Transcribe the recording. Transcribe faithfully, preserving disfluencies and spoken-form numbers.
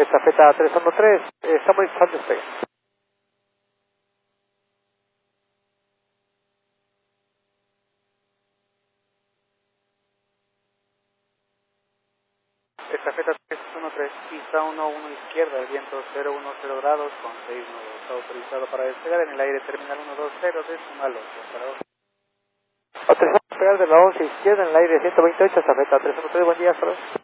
Estafeta tres uno tres, eh, estamos en despegue. Estafeta tres uno tres, pista uno uno izquierda, el viento cero uno cero grados con seis nudos. Está autorizado para despegar en el aire terminal uno dos cero, decimal ocho. Autorizado para despegar de la once izquierda en el aire ciento veintiocho, estafeta tres uno tres, buen día, hasta luego.